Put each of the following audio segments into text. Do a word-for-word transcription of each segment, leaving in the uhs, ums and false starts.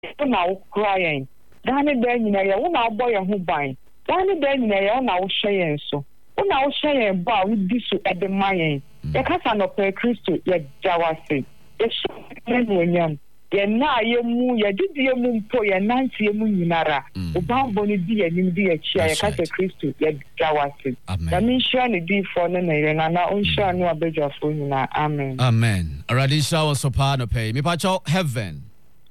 now crying. Danny Ben, you know, one our boy who buying. Danny Ben, you know, now sharing so. One our sharing bar with this at the mine. The Casano per Christo, yet Jawasi. The shop, ye na ye mu ye didi ye mu mpo ye nanti ye mu nyinara obambo ni di ye ni di ye chia ye ka se Kristo ye gawase na mi share ni di for na na ye na na on share no abejo fo nyina amen amen already shower so pa no pay me pa cho heaven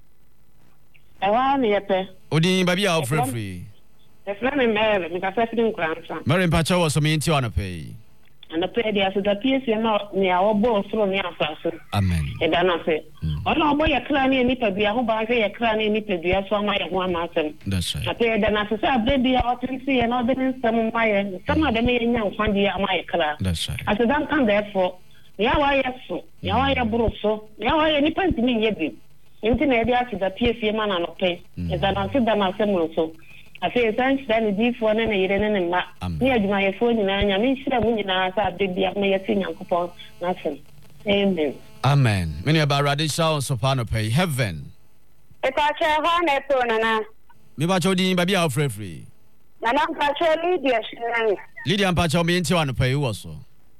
e wa ni ye pe odi ba bia ofre free e fra me mere me ka fa fi din kransa mere pa cho so me nti wana pay and the pay dia so da P S na ni awobo fro ni afaso amen e da na se ona obo ye kra ni nipa bia ho ba ye kra ni nipa bia so ma ye ho amasem that's right apay da na se sa baby ya otinsi ye no de nsem ma ye sama de me ye nya nkwan dia ma ye kra that's right as dan kan therefore ya wa ye so ya wa ye buru so ya wa ye nipa ntimi ye bi nti na e dia se da P S ma na no pay e da na se da na se mo so afi thanks then the for na yire ne ma ni adwuma ye fo nyina nya me nhira mu nyina sa abia me yesi nyankopon na sem amen amen many about radisha on soprano pay heaven e pa che ha na to na na me ba chodi ba bia ofre free na na pa che Lydia shinani Lydia pa cho me nti wan pay wo so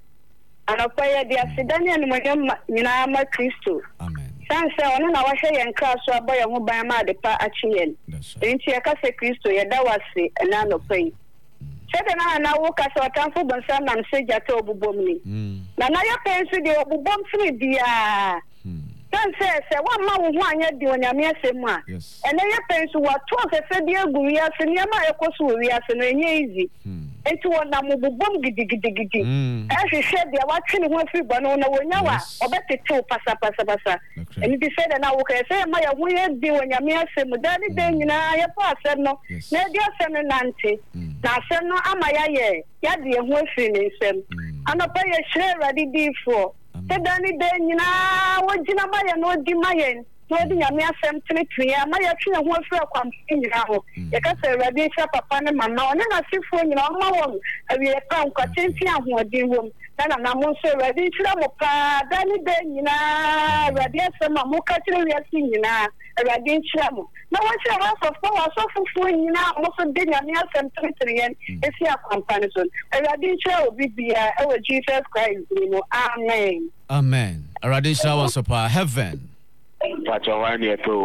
ana pa ye dia sidani anu mo nyina ma Kristo amen sanse ono na wahwe yen kra so aboye ho ban ma de pa achiyen enti e ka se Kristo ye da wase na no pai sede na na wo ka so tanfo bonsa na se jate obubom ni na na ya pensu de obubom firi dia sanse se wa ma wo ho anya de onyame asem a ene ya pensu wa to se se de agu wi ase ne ma ekoso wi ase no enye easy enti wona mo bubom gidigidigidi eh hwehwe de wa twene ho afiri bano na wonya wa obetete pasa pasa pasa eni bi se de na wo ka se ma ya ho ye de onyame asem da ni de nyina ya pa asem no na de asem nante na asem no ama ya ye ya de ho afiri ne nsem anopa ye hwere radi di fo te da ni de nyina wo gina ma ya no di ma ye no di nyame asem tretwe ama ya twene ho afiri kwam nyina ho ye ka se radi sha papa ne mama one na sifo nyina ma wo awie ka nkwatenfi ahoɔden wom na na mo so radi twira mo pa da ni de nyina radi asem ma mo ka twire wi asi nyina radi twira mo na wo twira wa so fo wa so fufu nyina mo so de nyame asem tretwe yen esi akwampa ne so radi twira obi bia e wo Jesus Christ ni mo amen amen radi shower so pa heaven Pacha wani eto.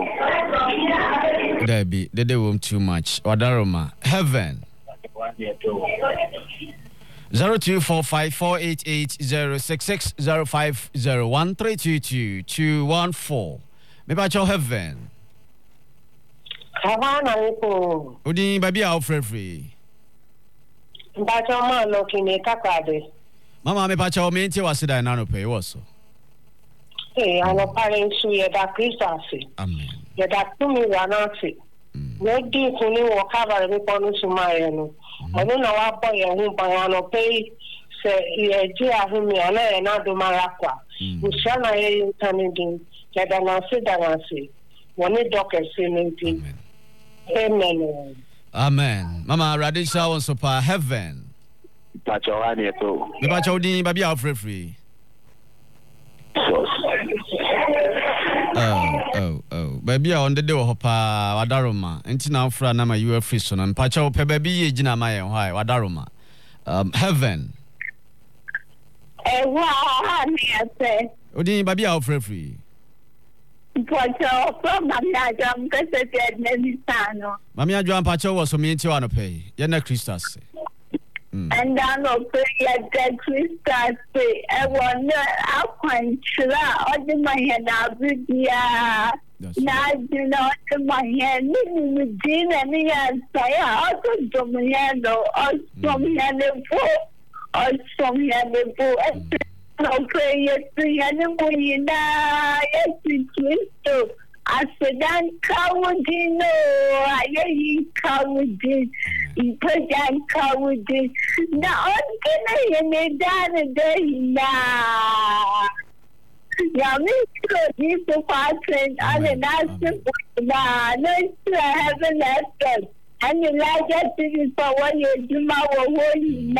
Debbie, they won't too much. Wadaroma, heaven. Zero two four five four eight eight zero six six zero five zero one three two two two one four. Me pacha heaven. Havana eto. Odi baby a ofre free. Pacha ma no kine kakade. Mama me pacha o me nti wasida na no pay wo so. Eh, ano parensu ye da Kristo ase. Amen. Ye da tumi wana ase. No di kuni wo cover me ponu sumaye no. Ono na wa bo ye hu ban ano pay se ye ji ahumi ana ye na do marakwa. Usana ye intanidin. Ye da na se da na se. Woni doke se nti. Amen. Amen. Mama Radisha won so pa heaven. Pacha wani eto. Me pacha odi baby a free free. Oh, oh, oh. Baby, I on the door, Hopa, Wadaroma, and now for Nama, you are free son, and Pacho, baby, Gina Maya, why, Wadaroma. Um, heaven. Eh, wow, yes, Odi, baby, I'll free free. Pacho, from Mamma Jam, because it's Meditano. Mamma John Pacho was so mean to honor pay. Yana Christus. And I know that Christus say, I want to quench all the my head out with you. Now, you know, my hand, with Jean and me, and say, I could do my hand, or some hand and pull, or some hand and pull. No pray, yes, the animal, you know, yes, Christus. I said, I'm cowarding, no, I ain't cowarding. You put down cowarding. Now, I'm gonna hear me down a day now. Yeah, me too. You so fast and I'm an answer. Nah, no, I haven't asked. And you like that thing for what you do, my woman.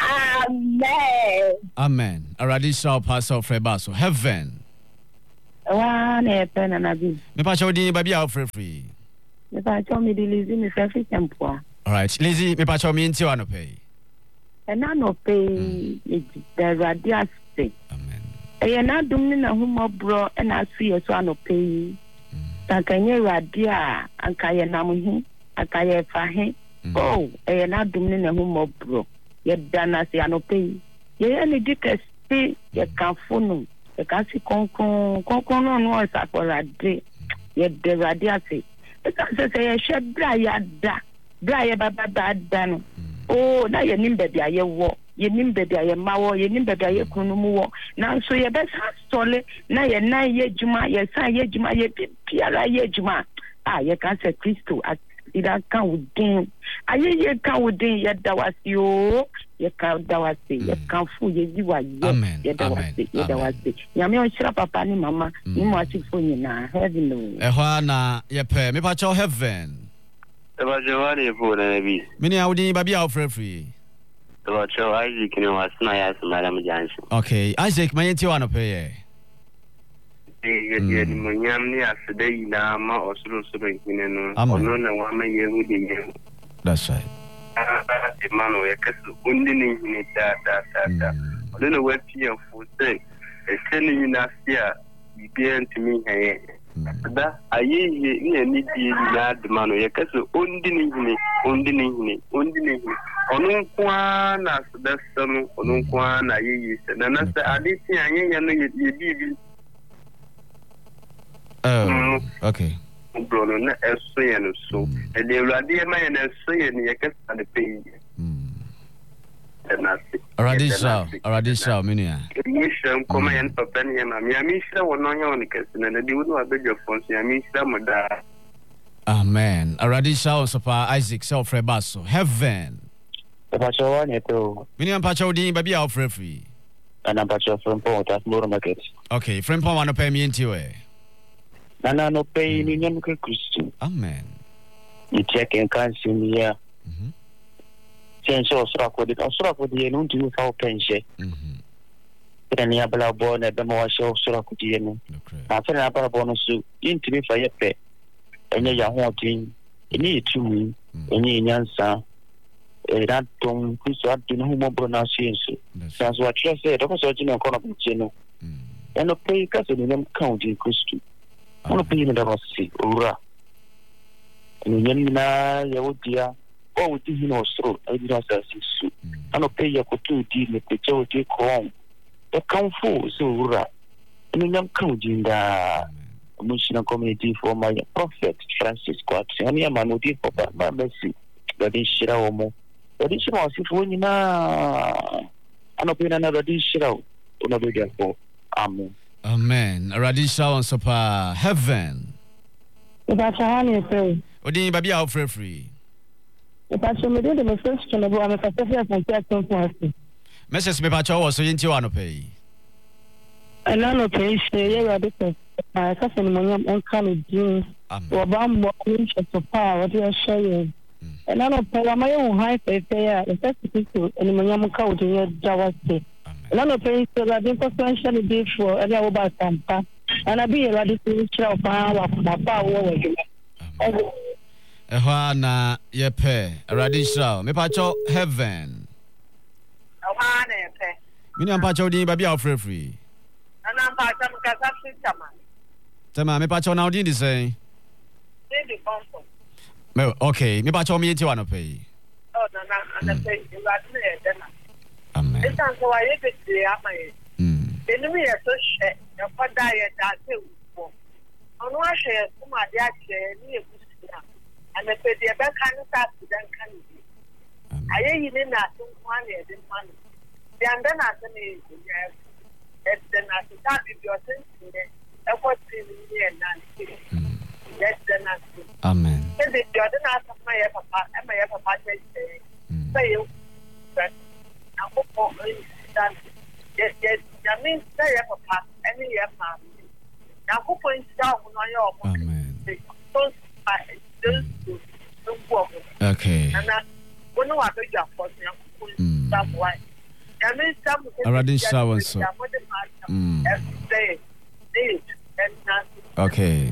Amen. Amen. Already saw Pastor Frebaso. Heaven. Wa na pe na na bi. Me pa cho din ba bia free free. Me pa cho me di Lizzy me free free tempo. All right, Lizzy, me pa cho me nti wa no pay. E na no pay e the radia say. Amen. E na dum ni na humo bro e na su ye so ano pay. Ta kanye radia anka ye nam hu, anka ye fa he. Oh, e na dum ni na humo bro. Ye dana se ano pay. Ye ni dikesti ye kan funu. E kan si konkon konkon no no sa for radi. Ye de radia say. E ka se se ye she bra ya da. Bra ye baba ba da no. Oh, na ye nim baby aye wo. Ye nim baby aye mawo, ye nim baby aye kunu mu wo. Na so ye be sa sole na ye na ye juma, ye san ye juma, ye piara ye juma. Ah, ye kan se Kristo at ida kan wudin. Aye ye kan wudin ye dawasi o. Ye kan dawasi, ye kan fu ye jiwa ye. Ye dawasi, ye dawasi. Nyame on shira papa ni mama, ni mo asifo nyina heaven no. E ho na ye pe me pa cho heaven. Eba jawari po na nabi. Mini awdi ba bia free free. Eba cho Isaac ni wasna ya Madam Johnson. Okay, Isaac my nti wa no pay ye. Eh ye di manyam ni asde ina ma osuro suro nkine no. Ono na wa ma yehudi ye. That's right. Ah, the man we kasu undi ni ni da da da da. Ono na wa pia fu say e seni ni na sia bi ntimi haye. Da ayi ni ni di na de man we kasu undi ni ni undi ni ni undi ni ni. Ono kwa na da sanu ono kwa na yi se na na sa adi ti anye ya no ye bi bi. Oh, okay. Bro, no na eso ye no so. E de urade e ma ye na eso ye ni ye kasa de pe. Mm. Already so, already so many. Mi sham koma ye papa ni ma mi mi shira wono nya woni kasa na de wono abejo fonso ya mi shira mo da. Amen. Already so so pa Isaac so free basso. Heaven. Papa cho ni to. Mini am pa cho din ba bia free free. Ana pa cho from point at more market. Okay, friend pa wano pay me nti we. Nana no pay ni nyam ke Kristo. Amen. Ni check en kan simia. Mhm. Senso sura ko de sura ko de no nti fa o penche. Mhm. Tani abla bo na be mo sho sura ko de no. Na fa na abla bo no su inti mi fa ye pe. Enye ya ho tin. Eni etu. Enye nyansa. E da ton Kristo adu no mo bro na senso. Sanso wa trust e do ko so jina ko no pe no. Mhm. Eno pay ka so ni nyam count in Kristo. Ono pinyi da rosi ura ni nyina ya wodia o wodi hino osro ai bi rasa sisu ano pay ya ko tu di ne ko che wodi ko e kan fu so ura ni nyam kan jinda mo shina community for my prophet Francis Kwat ani ama no di for ba mercy da di shira o mo da di shira si fu nyina ano pay na da di shira o no be dia ko amen. Amen. Radisha on sopa heaven. Eba chahani epe. Odi baby out free free. Eba chome de me first chone bo ame kasefi afonte afonte. Message me pa cho so yinti wa no pay. Ana no pay she ye radisha. Ma ka se mo nyam on kan din. Wo ba mo kun che sopa wo de share. Ana no pay ma ye ho high pay pay ya. E se people eni mo nyam ka wo de jawase. None of the potential be for every over Sampa, and I be a radical power of my power. Ehana yepe radisha me pacho heaven. Ohana yepe. Mini ampacho din baby out free free. Ana ampacho mkasa chama. Tema me pacho na odin di say. Baby comfort. Me okay, me pacho me yenti wa no pay. Oh no no, ana pay you are there then. Amen. It's not so I get to am. Hmm. Enemy so share your father that say wo. Ono a share kuma dia share ni ebusia. And the pay the back can start to dan kan. Aye yi ni na so kwa na e de man. The and then as ni it's the na to that if your sense in the effort in the na. Yes then as. Amen. The other na so my papa and my papa say say you yes, yes, that means say papa, any year, ma'am. Now, who points down on your Amen. Okay. And that when no other job for some way. That means some already showers. Every day, and Okay.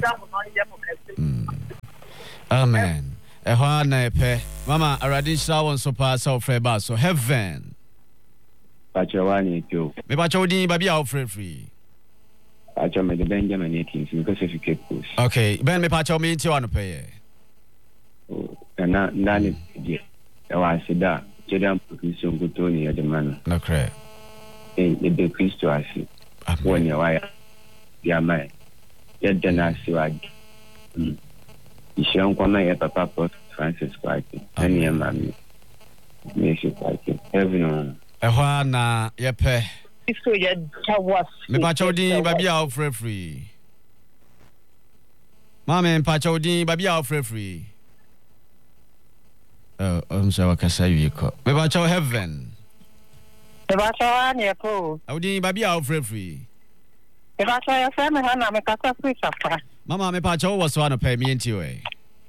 Amen. Ehwa na epe. Mama already saw one so pass out free ba so heaven. Pachawani too. Me pachawdi baby out free free. Pachaw me the Benjamin eighteen because if you keep push. Okay, Ben me pachaw me into one pay. Oh, na na ni di. E wa sida. Jedam Kristo ngutoni ya demana. No cre. Eh, the Kristo asi. When you wire. Ya mai. Ya dana si wa. Mm. Ishion kwa na ya papa Port Francis Kwaki. Ani ya mami. Messi Kwaki. Heaven. Ehwa na yepe. So ya tawas. Me pachawdi baby out free free. Mama me pachawdi baby out free free. Oh, I'm sorry, kasa yiko. Me pachaw heaven. Me pachaw ani ko. Awdi baby out free free. Me pachaw ya feme hana me kasa free safa. Mama me pachaw was one pay me enti we.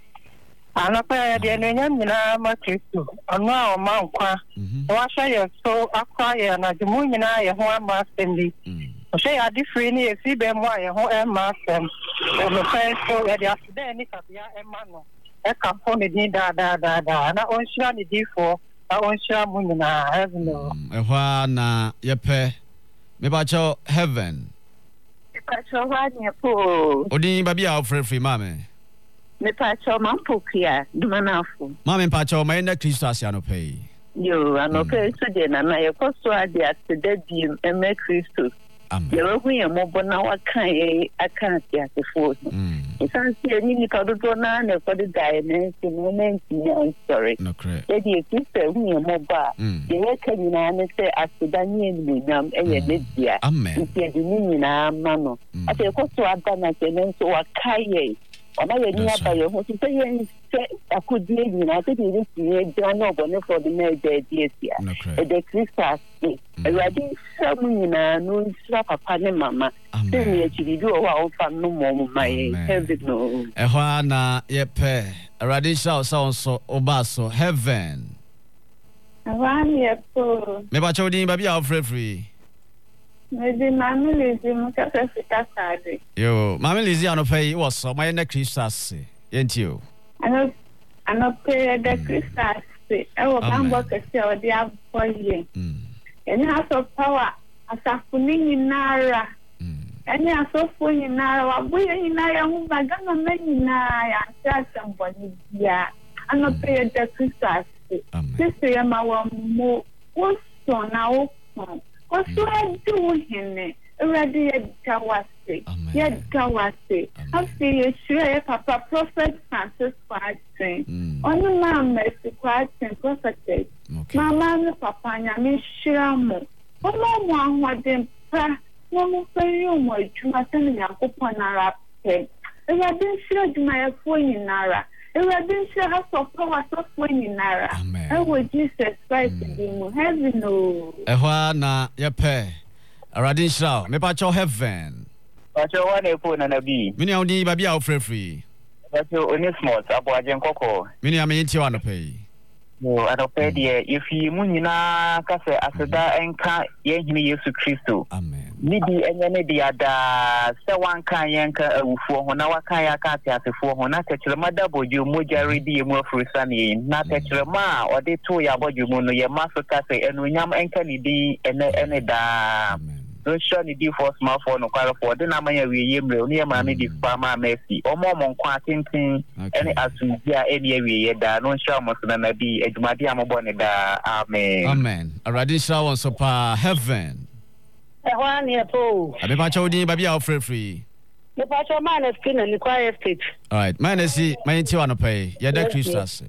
Ana pa de nenya nyina ma Kristo. Ono a o ma nkwa. Wa sha ye so akwa ye na de mu nyina ye ho ama sendi. O sha ya di free ni e si be mo ye ho e ma sem. O me fa so ye de aside ni kabia e ma no. E ka fo ni din da da da da na on shira ni di fo a on shira mu nyina heaven no. Ehwa na yepe. Me pachaw heaven. Me pachaw wa ni po. Odi baby out free free mama. Me pachaw mampukia dumanafo. Mama pachaw ma enda Kristo asiano pay. Yo anope so de na na ye koso ade atede bi eme Kristo. Ye wo hu ye mo na waka ye aka asiafo. Mm. Isan si eni ni ka do na na ko de dai na si moment ni sorry. No correct. E di Kristo hu ye mo ba. Ye ka ni na ne se asidanye ni nyam e ye ne dia. Amen. Ye di ni na ma no. Ate koso ada na se ne so waka ye. Oma ye ni aba ye ho se ye se akudie ni na te di ni dia no bo ne for the na de dia sia. E de Christmas e radi samu ni na no sra papa ne mama. Se ni achiri o wa o fa no mo mai heaven no. E ho na ye pe radi sha so so obaso heaven. Awan ye po. Me ba chodi ba bia free free. Maybe Mama Lizzie mukasa fika sade. Yo, Mama Lizzie anopay was so my na Christmas. Yentio. Ano ano pay the Christmas. E wo bambo kesi o di aboye. Mm. Eni aso power asafuni nyinara. Mm. Eni aso fu nyinara wa boye nyinara hu bagama me nyinara asa mboni bia. Ano pay the Christmas. Amen. Sisi ya mawa mo wo so na wo. Oso adu hene already ye tawase ye tawase after ye share papa prophet Francis Kwatsen onu ma mercy Kwatsen prophet mama no papa nya me shira mo omo mo ahode pa no mo feri o mo aduma tani yakopon ara pe already shira aduma ye fo nyinara already shira has of power so fo nyinara e wo Jesus Christ di mo heaven no ehwa na yepe already shira me pa cho heaven pacho wane po na nabi mini audi ba bia o free free pacho onismos abo ajen koko mini amenyi wa no pay no anope de if you munyina kase aseda enka ye hini Yesu Kristo amen Nidi enyane di ada se wanka yenka awufuo ho na waka ya ka atiasefuo ho na techrema da boju moja redi mu afurisa ne na techrema ode to ya boju mu no ye masuka se enunyam enka ni di ene ene da no sure ni di for small for no kwara for de na manya wi yemre oni ya ma me di farmer mercy omo mo nkwa tintin ene asubia ene ya wi ye da no sure mo so na di adwumade ambo ne da amen amen already sure one so pa heaven. Ehwa ni epo. Abi pa chodi ba bia o free free. Me pa cho man skin ni quiet state. All right, man si man ti wa no pay. Ya da Christus.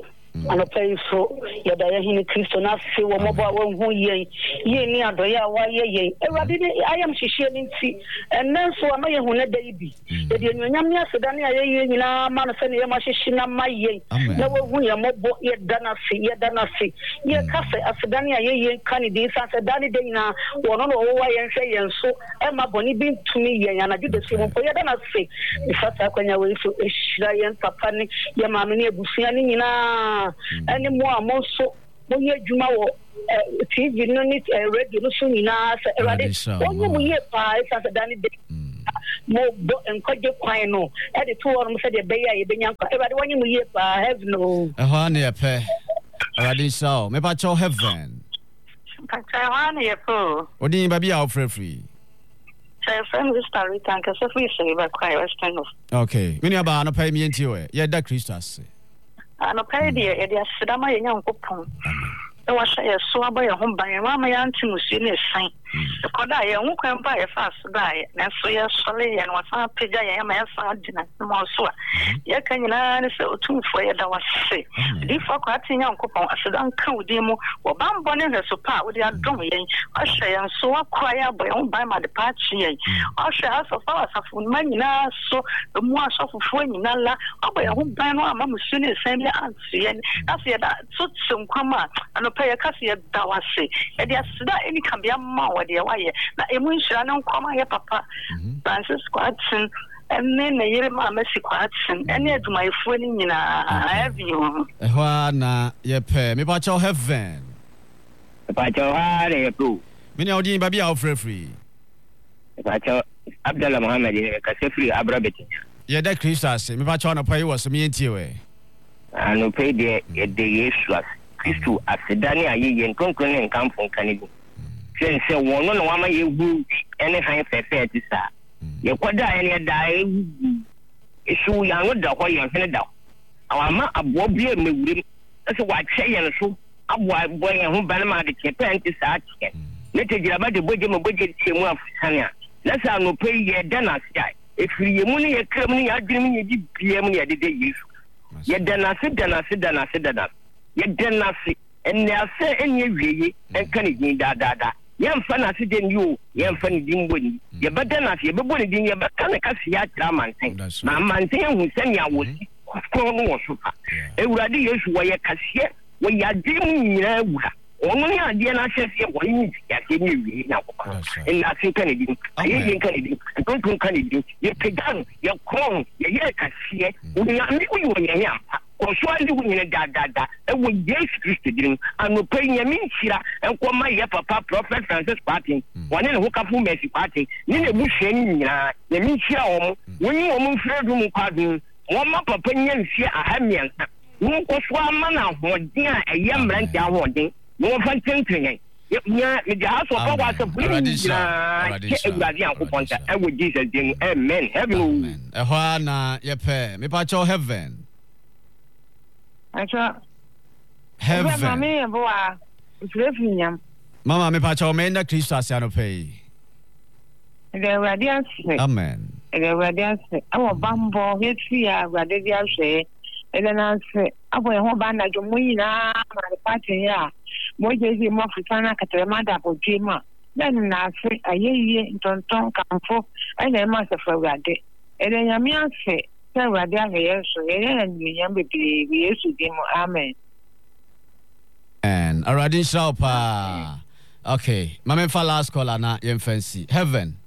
Ano pay so ya da ya hini Kristo na se wo mo ba wo hu ye ye ni adoya wa ye ye. Ewade ni ayam hihie ni nti. Enen so ama ye hu na da ibi. E de nyanyam ni aseda ni aye ye nyina ma no se ne ye ma hihie na ma ye. Na wo hu ye mo bo ye da na se ye da na se. Ye ka se aseda ni aye ye kan di sa se da ni de nyina wo no no wo wa ye hwe ye nso e ma boni bi ntumi ye nyana de de se mo ye da na se. Isa sa kwanya we so ehira ye papa ni ye ma me ni ebusia ni nyina any more more so when you juma wo T V no need radio no so nyina se erade onye mu ye pa isa se dani de mo enkoje kwan no e de to won mo se de be ya ye benya kwa e ba de wonye mo ye pa heaven no e ho na ye pe already so me pa cho heaven ka cha wa na ye po odi ba bia o free free say friend we start we can so free say ba kwa western of okay me ni aba no pa mi enti we ye da Christus ano pa de e de asidama ye nyankopon e wa sha ye so aba ye ho ban ma ma ya nti musu ne san e koda ye hu kwan ba ye fa so da ye na so ye sole ye no fa peja ye ma ye fa dina mo so ye kan nyina ne se otumfo ye da wa se di fo kwa ti nyankopon asidan kan udi mu wo ban bone ne so pa wo di adom ye wa sha ye so wa kwa ya ba ye ho ban ma de pa chi ye wa sha so fa sa fu ma nyina so mu asofofo nyina la aba ye ho ban no ama musu ne san bi anti ye na so ye da so tsunkwama ano pa ye kasi ye da wa se ye di asida eni kan bia ma wo de wa ye na emu nshira na nkoma ye papa Francis Kwatson enne na yire ma Messi Kwatson enne adumaifu ni nyina have you e ho na ye pe me pa cho heaven pa cho ha re pro me ni odi ba bia o free free pa cho Abdallah Muhammad ka se free abrabeti ye da Christus me pa cho na pa yi wo so me enti we ano pe de ye de Yesu Kristo asedane aye ye nkonkon ne nkamfo kanedi sen se wono no wama ye gu ene han fefe ti sa ye koda ene da e isu ya no da ko ye hene da awama abo bia mewure se wa che ye no so abo abo ye ho ban ma de che penti sa che ne te gira ba de boje mo boje che mu afane a na sa no pe ye da na sia e firi ye mu ne ye kram ne ya dwem ne di bia mu ne ye de de Yesu ye da na se da na se da na se da na ye da na se enne ase enye wieye enka ne din da da da ye mfa na se den yo ye mfa ne din boni ye beda na se ye bebo ne din ye beka ne ka se ya tra manten na manten hu se ne awosi ko no wo so fa ewurade Yesu wo ye kase wo ya dim nyina wura onu ne ade na hye wo yin ya se ne wieye na ko enna se ka ne din ye ye ka ne din tonton ka ne din ye pegan ye kron ye ye kase wo ya mi wo yo ye ya Koswandi wunyine da da da e wo Yesu Kristo dirin anope nyame nchira enkoma ye papa prophet Francis Kwatson wone ne hokafu Messi Kwatson ni ne buhwe ni nyina nyame nchira wo wonyi wo mfredu mu kwadu wo ma papa nyansi ahamiansa wo koswa ma na hoden a eye mranti ahoden wo fa tentren ya me ja so ko wa so please na ke ewurade ankoponta e wo Jesus din amen heaven e ho na ye pe me pa cho heaven Acha heaven mama boa urefinyam mama me pa cho me na Kristo asiano pay the radiance amen the radiance awo bambo hetri ya rade dia hwe edenance abo e ho ba na dwomu nyina ma de party ya mo jeje mo fitana katrema da bodwema then na se ayeye ntonton kamfo ene ma se fa rade eden nyame ase Radi ame Yesu, yeye ni nyambe bi Yesu dimo, amen. And already shapa. Okay, mama fa last call na yem fancy. Heaven.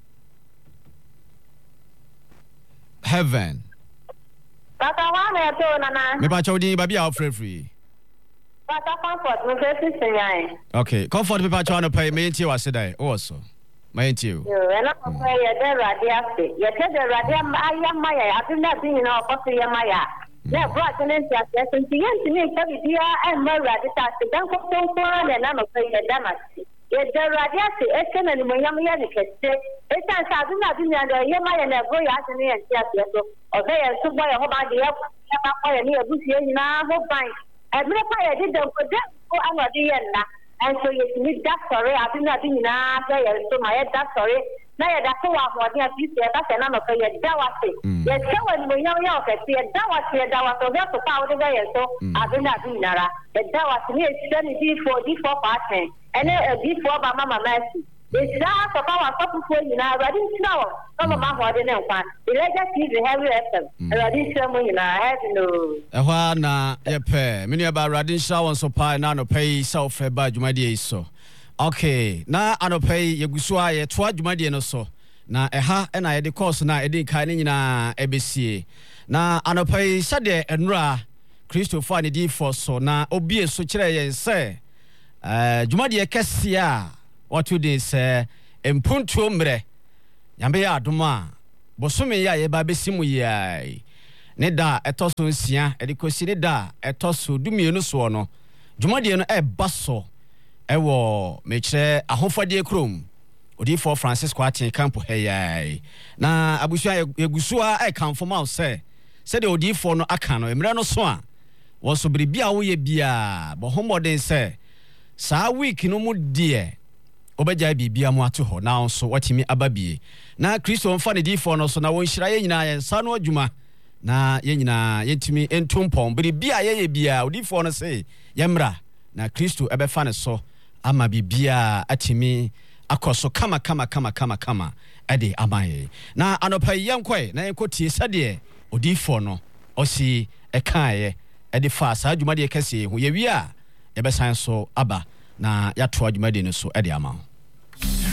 Heaven. Tata wane to nana. Me pa chodi ba bia free free. Tata comfort mo fesi senyai. Okay, comfort me pa chona pay me nti wa sedai. Also. My you. Yo, ena ko ye de radia se. Ye te de radia aya maya, atina bi na ko se ye maya. Na bro atene ntia se nti ye nti ne tabi dia e ma radia ta se dan ko ton ko na na no pe ye dama. Ye de radia se e se na ni mo yam ye ne kete. E san sa du na bi na ye maya na bro ya atene ye ntia se so. O be ye so boy ho ba de ye ma ko ye ni ebu sie nyina ho ban. E bre pa ye de de ko de ko anodi ye na. And so you need that story. I think that in a so my head that story. Now that's what I want to see. That's another thing. That was it. Yes, so when we know you can see that was it. That was the power of the way. So I think that in Nara. That was me. It's for this for party. And then before my mama Messi. It's that for our couple for you now. I didn't know. Some of my heart didn't want. The legacy is heavy lesson. I didn't show me. I had no. Ehwa na ye pe. Mini aba radin sha won so pa na no pay self ba dwumade so. Okay, na anopay yegusu a ye to adwumade no so. Na eha e na ye de course na e de kai ni nyina ebesie. Na anopay sade enura Christopher ne di for so na obie so kire ye se eh dwumade kese a what do they say empuntu mre nyambe ya adoma bosome ya ye ba besimu yai ne da eto so nsia e de kosi ne da eto so dumienu so no dwumade no e baso e wo mekire ahofade krom odifo Francisco Achen camp heyai na abusua yegusua e kanfo ma se se de odifo no aka no emre no so a wo so biribia wo ye bia bo homoden se saa week no mu die obeja bibia mu ato ho na so watimi ababie na Kristo mfa ne difo no so na won hyira ye nyina ye nsa no adwuma na ye nyina yentimi entumpon biribia ye ye bia odifo no se yemra na Kristo ebefa ne so ama bibia atimi akoso kama kama kama kama kama ade amaye na anopa yenkwe na yenkotie sade odifo no osi ekaye ade fa sa adwuma de kase ho ye wi a yebesan so aba na yato adwuma de no so ade ama